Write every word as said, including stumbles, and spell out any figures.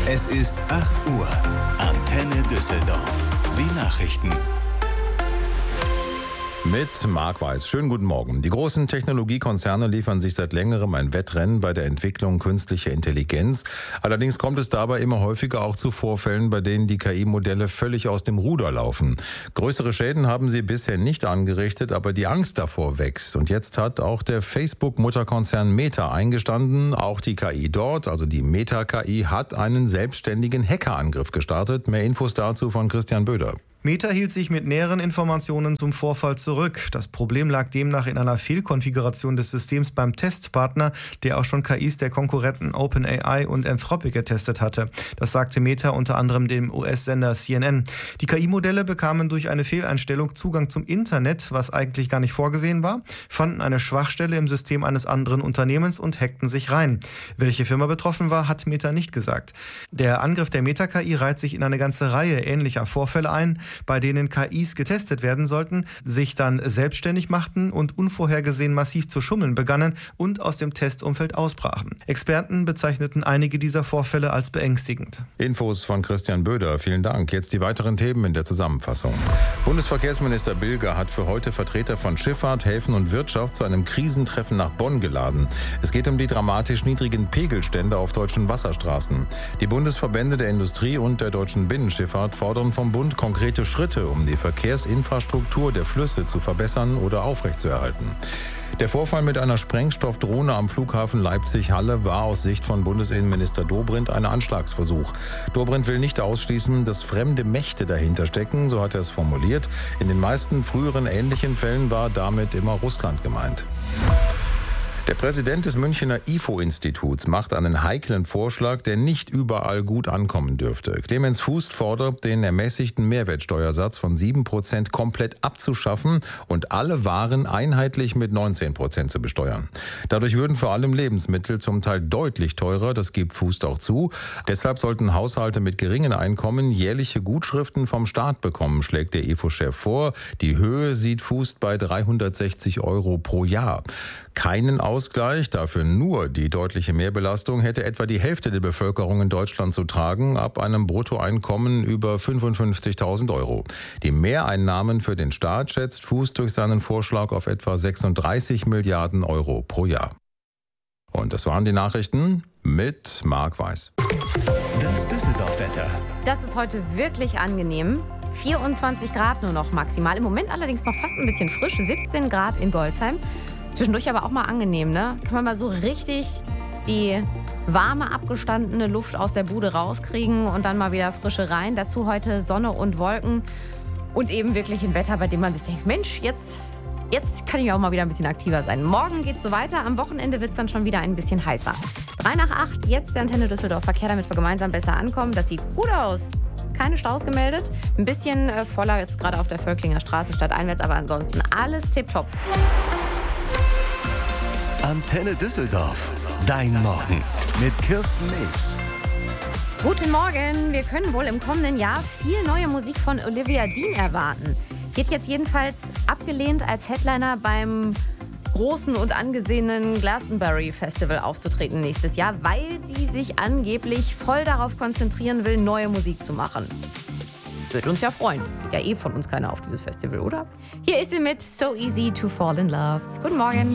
Es ist acht Uhr. Antenne Düsseldorf. Die Nachrichten. Mit Marc Weiß. Schönen guten Morgen. Die großen Technologiekonzerne liefern sich seit längerem ein Wettrennen bei der Entwicklung künstlicher Intelligenz. Allerdings kommt es dabei immer häufiger auch zu Vorfällen, bei denen die K I-Modelle völlig aus dem Ruder laufen. Größere Schäden haben sie bisher nicht angerichtet, aber die Angst davor wächst. Und jetzt hat auch der Facebook-Mutterkonzern Meta eingestanden, auch die K I dort, also die Meta-K I, hat einen selbstständigen Hackerangriff gestartet. Mehr Infos dazu von Christian Böder. Meta hielt sich mit näheren Informationen zum Vorfall zurück. Das Problem lag demnach in einer Fehlkonfiguration des Systems beim Testpartner, der auch schon K Is der Konkurrenten OpenAI und Anthropic getestet hatte. Das sagte Meta unter anderem dem U S-Sender C N N. Die K I-Modelle bekamen durch eine Fehleinstellung Zugang zum Internet, was eigentlich gar nicht vorgesehen war, fanden eine Schwachstelle im System eines anderen Unternehmens und hackten sich rein. Welche Firma betroffen war, hat Meta nicht gesagt. Der Angriff der Meta-K I reiht sich in eine ganze Reihe ähnlicher Vorfälle ein, bei denen K Is getestet werden sollten, sich dann selbstständig machten und unvorhergesehen massiv zu schummeln begannen und aus dem Testumfeld ausbrachen. Experten bezeichneten einige dieser Vorfälle als beängstigend. Infos von Christian Böder. Vielen Dank. Jetzt die weiteren Themen in der Zusammenfassung. Bundesverkehrsminister Bilger hat für heute Vertreter von Schifffahrt, Häfen und Wirtschaft zu einem Krisentreffen nach Bonn geladen. Es geht um die dramatisch niedrigen Pegelstände auf deutschen Wasserstraßen. Die Bundesverbände der Industrie und der deutschen Binnenschifffahrt fordern vom Bund konkrete Schritte, um die Verkehrsinfrastruktur der Flüsse zu verbessern oder aufrechtzuerhalten. Der Vorfall mit einer Sprengstoffdrohne am Flughafen Leipzig-Halle war aus Sicht von Bundesinnenminister Dobrindt ein Anschlagsversuch. Dobrindt will nicht ausschließen, dass fremde Mächte dahinter stecken, so hat er es formuliert. In den meisten früheren ähnlichen Fällen war damit immer Russland gemeint. Der Präsident des Münchener I F O-Instituts macht einen heiklen Vorschlag, der nicht überall gut ankommen dürfte. Clemens Fußt fordert, den ermäßigten Mehrwertsteuersatz von sieben Prozent komplett abzuschaffen und alle Waren einheitlich mit neunzehn Prozent zu besteuern. Dadurch würden vor allem Lebensmittel zum Teil deutlich teurer, das gibt Fußt auch zu. Deshalb sollten Haushalte mit geringen Einkommen jährliche Gutschriften vom Staat bekommen, schlägt der I F O-Chef vor. Die Höhe sieht Fußt bei dreihundertsechzig Euro pro Jahr. Keinen Ausgleich, dafür nur die deutliche Mehrbelastung, hätte etwa die Hälfte der Bevölkerung in Deutschland zu tragen, ab einem Bruttoeinkommen über fünfundfünfzigtausend Euro. Die Mehreinnahmen für den Staat schätzt Fußt durch seinen Vorschlag auf etwa sechsunddreißig Milliarden Euro pro Jahr. Und das waren die Nachrichten mit Marc Weiß. Das Düsseldorf-Wetter. Das ist heute wirklich angenehm. vierundzwanzig Grad nur noch maximal. Im Moment allerdings noch fast ein bisschen frisch. siebzehn Grad in Golzheim. Zwischendurch aber auch mal angenehm, ne? Kann man mal so richtig die warme, abgestandene Luft aus der Bude rauskriegen und dann mal wieder frische rein. Dazu heute Sonne und Wolken und eben wirklich ein Wetter, bei dem man sich denkt, Mensch, jetzt, jetzt kann ich auch mal wieder ein bisschen aktiver sein. Morgen geht's so weiter, am Wochenende wird's dann schon wieder ein bisschen heißer. drei nach acht, jetzt der Antenne Düsseldorf Verkehr, damit wir gemeinsam besser ankommen. Das sieht gut aus. Keine Staus gemeldet. Ein bisschen äh, voller ist gerade auf der Völklinger Straße stadteinwärts, aber ansonsten alles tipptopp. Antenne Düsseldorf. Dein Morgen mit Kirsten Nebs. Guten Morgen. Wir können wohl im kommenden Jahr viel neue Musik von Olivia Dean erwarten. Wird jetzt jedenfalls abgelehnt, als Headliner beim großen und angesehenen Glastonbury Festival aufzutreten nächstes Jahr, weil sie sich angeblich voll darauf konzentrieren will, neue Musik zu machen. Würde uns ja freuen. Geht ja eh von uns keiner auf dieses Festival, oder? Hier ist sie mit So Easy to Fall in Love. Guten Morgen.